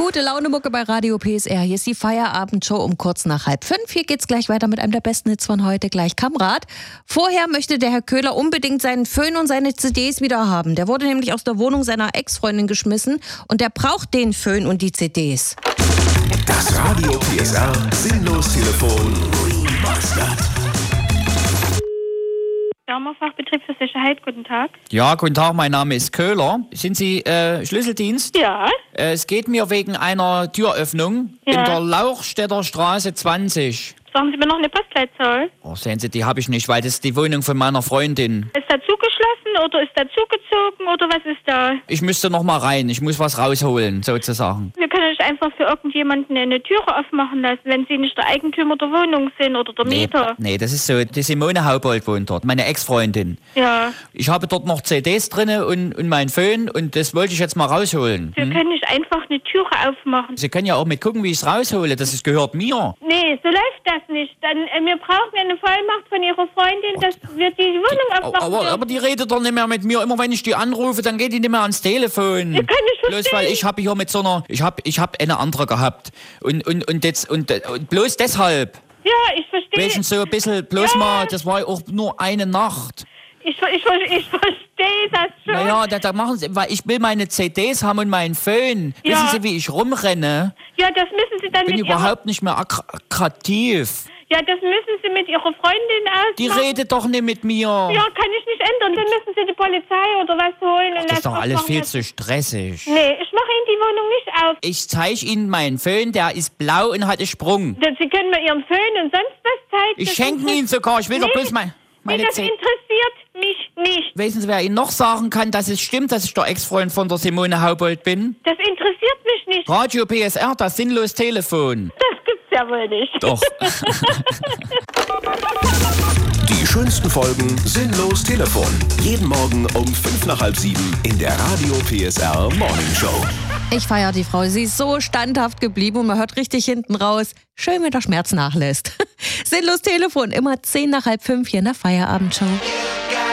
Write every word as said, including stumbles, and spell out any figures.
Gute Laune Mucke bei Radio P S R. Hier ist die Feierabendshow um kurz nach halb fünf. Hier geht's gleich weiter mit einem der besten Hits von heute, gleich Kamerad. Vorher möchte der Herr Köhler unbedingt seinen Föhn und seine C Ds wieder haben. Der wurde nämlich aus der Wohnung seiner Ex-Freundin geschmissen und der braucht den Föhn und die C Ds. Das Radio P S R Sinnlos-Telefon. Fachbetrieb für Sicherheit, guten Tag. Ja, guten Tag, mein Name ist Köhler. Sind Sie äh, Schlüsseldienst? Ja. Äh, es geht mir wegen einer Türöffnung Ja. in der Lauchstädter Straße zwanzig. Sagen Sie mir noch eine Postleitzahl. Oh, sehen Sie, die habe ich nicht, weil das ist die Wohnung von meiner Freundin. Ist da zugeschlossen oder ist da zugezogen oder was ist da? Ich müsste noch mal rein, ich muss was rausholen, sozusagen. Wir können nicht einfach für irgendjemanden eine Türe aufmachen lassen, wenn Sie nicht der Eigentümer der Wohnung sind oder der Nee, Mieter. nee, das ist so, die Simone Haubold wohnt dort, meine Ex-Freundin. Ja. Ich habe dort noch C Ds drinne und, und mein Föhn und das wollte ich jetzt mal rausholen. Wir können nicht einfach eine Türe aufmachen. Sie können ja auch mit gucken, wie ich es raushole, das ist, gehört mir. Nee, so läuft das nicht. Dann, äh, wir brauchen eine Vollmacht von Ihrer Freundin, dass wir die Wohnung aufmachen Aber, dürfen. aber die redet doch nicht mehr mit mir. Immer wenn ich die anrufe, dann geht die nicht mehr ans Telefon. Ich kann nicht verstehen. Bloß weil ich habe hier mit so einer, ich habe ich hab eine andere gehabt. Und, und, und, jetzt, und, und bloß deshalb. Ja, ich verstehe. Wesen so ein bisschen, bloß Ja. mal, das war auch nur eine Nacht. Ich, ich, ich, ich verstehe das schon. Naja, da, da machen sie, weil ich will meine C Ds haben und meinen Föhn. Ja. Wissen Sie, wie ich rumrenne? Ja, das müssen Sie dann Ich bin mit Ihrer... überhaupt nicht mehr ak- attraktiv. Ja, das müssen Sie mit Ihrer Freundin ausmachen. Die redet doch nicht mit mir. Ja, kann ich nicht ändern. Dann müssen Sie die Polizei oder was holen. Und Das ist doch alles machen viel lassen. zu stressig. Nee, ich mache Ihnen die Wohnung nicht auf. Ich zeige Ihnen meinen Föhn, der ist blau und hat einen Sprung. Denn Sie können mir Ihren Föhn und sonst was zeigen. Ich Das schenke interess- ihn sogar. Ich will doch Nee, bloß mein, meine Nee, das C D. interessiert mich nicht. Wissen Sie, wer Ihnen noch sagen kann, dass es stimmt, dass ich der Ex-Freund von der Simone Haubold bin? Das interessiert mich nicht. Radio P S R, das sinnlos Telefon. Das gibt's ja wohl nicht. Doch. Die schönsten Folgen Sinnlos Telefon. Jeden Morgen um fünf nach halb sieben in der Radio P S R Morning Show. Ich feiere die Frau. Sie ist so standhaft geblieben und man hört richtig hinten raus. Schön, wenn der Schmerz nachlässt. Sinnlos Telefon, immer zehn nach halb fünf hier in der Feierabendshow.